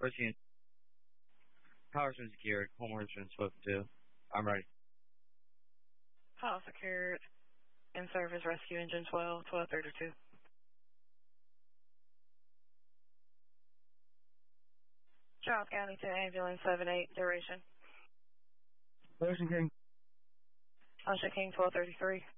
Rescue. Power's been secured. Homework's been spoken to. I'm ready. Power secured. In service, rescue engine 1232. Charles County to ambulance 78, duration. Ocean King. Ocean King 1233.